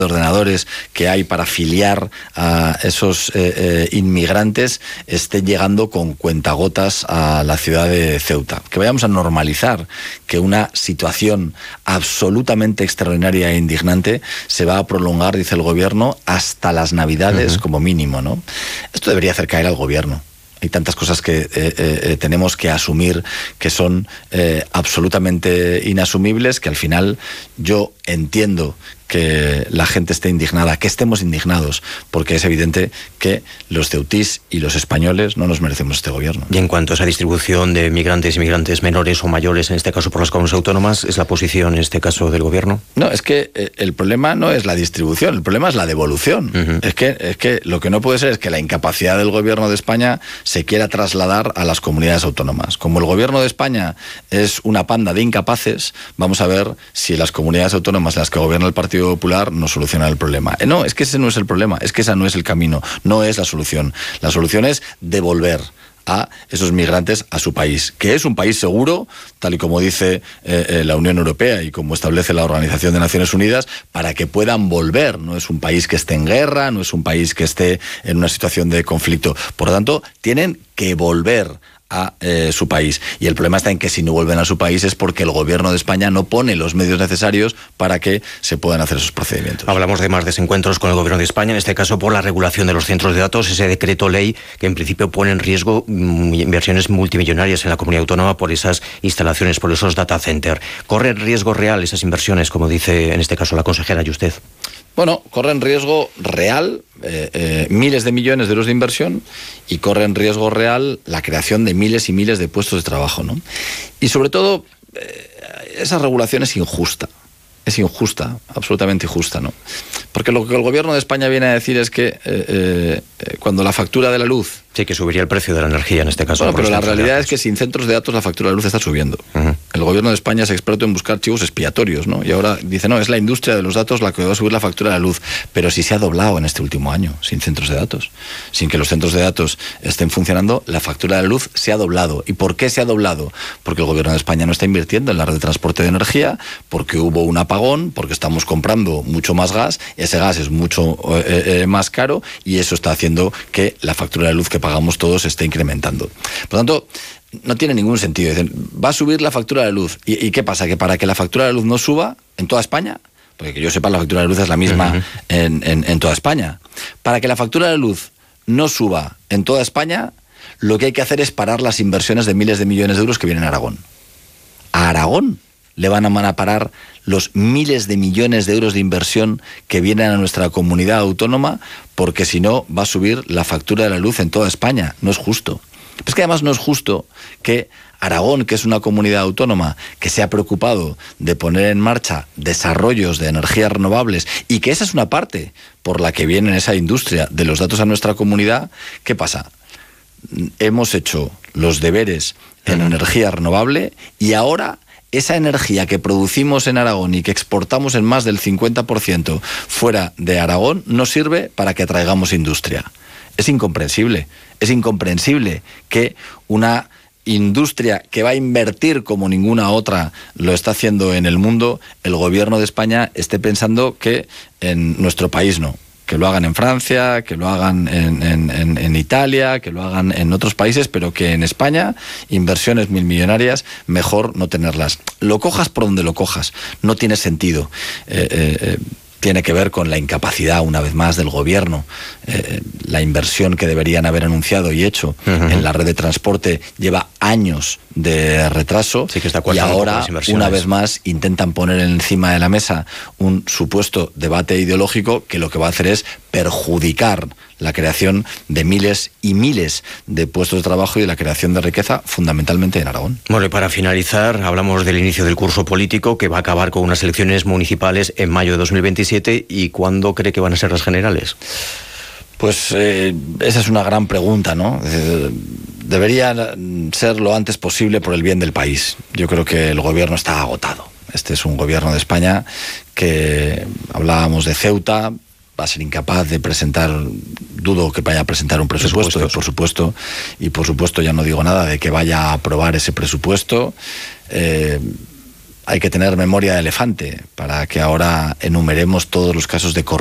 de ordenadores que hay para filiar a esos inmigrantes estén llegando con cuentagotas a la ciudad de Ceuta. Que vayamos a normalizar que una situación absolutamente extraordinaria e indignante se va a prolongar, dice el gobierno, hasta las Navidades como mínimo, ¿no? Esto debería hacer caer al gobierno. Hay tantas cosas que tenemos que asumir que son absolutamente inasumibles, que al final yo entiendo que la gente esté indignada, que estemos indignados, porque es evidente que los ceutís y los españoles no nos merecemos este gobierno. Y en cuanto a esa distribución de migrantes y migrantes menores o mayores, en este caso por las comunidades autónomas, ¿es la posición, en este caso, del gobierno? No, es que el problema no es la distribución, el problema es la devolución. Es que lo que no puede ser es que la incapacidad del gobierno de España se quiera trasladar a las comunidades autónomas. Como el gobierno de España es una panda de incapaces, vamos a ver si las comunidades autónomas en las que gobierna el Partido Popular no solucionan el problema. No, es que ese no es el problema, es que ese no es el camino, no es la solución. La solución es devolver a esos migrantes a su país, que es un país seguro, tal y como dice la Unión Europea y como establece la Organización de Naciones Unidas, para que puedan volver. No es un país que esté en guerra, no es un país que esté en una situación de conflicto. Por lo tanto, tienen que volver a su país. Y el problema está en que si no vuelven a su país es porque el gobierno de España no pone los medios necesarios para que se puedan hacer esos procedimientos. Hablamos de más desencuentros con el gobierno de España, en este caso por la regulación de los centros de datos, ese decreto ley que en principio pone en riesgo inversiones multimillonarias en la comunidad autónoma por esas instalaciones, por esos data centers. ¿Corre riesgo real esas inversiones, como dice en este caso la consejera y usted? Bueno, corre en riesgo real miles de millones de euros de inversión y corre en riesgo real la creación de miles y miles de puestos de trabajo, ¿no? Y sobre todo, esa regulación es injusta. Es injusta, absolutamente injusta, ¿no? Porque lo que el gobierno de España viene a decir es que cuando la factura de la luz... Sí, que subiría el precio de la energía en este caso. Bueno, pero la realidad es que sin centros de datos la factura de la luz está subiendo. El gobierno de España es experto en buscar chivos expiatorios, ¿no? Y ahora dice, no, es la industria de los datos la que va a subir la factura de la luz. Pero si se ha doblado en este último año, sin centros de datos. Sin que los centros de datos estén funcionando, la factura de la luz se ha doblado. ¿Y por qué se ha doblado? Porque el gobierno de España no está invirtiendo en la red de transporte de energía, porque hubo un apagón, porque estamos comprando mucho más gas, ese gas es mucho más caro y eso está haciendo que la factura de luz que pagamos todos esté incrementando. Por lo tanto, no tiene ningún sentido. Dicen, va a subir la factura de luz. ¿Y qué pasa? ¿Que para que la factura de luz no suba en toda España? Porque que yo sepa, la factura de luz es la misma en toda España. Para que la factura de luz no suba en toda España, lo que hay que hacer es parar las inversiones de miles de millones de euros que vienen a Aragón. ¿A Aragón le van a parar los miles de millones de euros de inversión que vienen a nuestra comunidad autónoma? Porque si no, va a subir la factura de la luz en toda España. No es justo. Es que además no es justo que Aragón, que es una comunidad autónoma que se ha preocupado de poner en marcha desarrollos de energías renovables y que esa es una parte por la que viene esa industria de los datos a nuestra comunidad, ¿qué pasa? Hemos hecho los deberes en energía renovable y ahora esa energía que producimos en Aragón y que exportamos en más del 50% fuera de Aragón no sirve para que atraigamos industria. Es incomprensible que una industria que va a invertir como ninguna otra lo está haciendo en el mundo, el gobierno de España esté pensando que en nuestro país no. Que lo hagan en Francia, que lo hagan en Italia, que lo hagan en otros países, pero que en España, inversiones milmillonarias, mejor no tenerlas. Lo cojas por donde lo cojas, no tiene sentido. Tiene que ver con la incapacidad, una vez más, del gobierno. La inversión que deberían haber anunciado y hecho en la red de transporte lleva años de retraso, sí, que está y ahora, una vez más, intentan poner encima de la mesa un supuesto debate ideológico que lo que va a hacer es perjudicar la creación de miles y miles de puestos de trabajo y de la creación de riqueza, fundamentalmente en Aragón. Bueno, y para finalizar, hablamos del inicio del curso político, que va a acabar con unas elecciones municipales en mayo de 2027. ¿Y cuándo cree que van a ser las generales? Pues esa es una gran pregunta, ¿no? Debería ser lo antes posible por el bien del país. Yo creo que el gobierno está agotado. Este es un gobierno de España que, hablábamos de Ceuta, va a ser incapaz de presentar, dudo que vaya a presentar un presupuesto. Y por supuesto ya no digo nada de que vaya a aprobar ese presupuesto. hay que tener memoria de elefante para que ahora enumeremos todos los casos de corrupción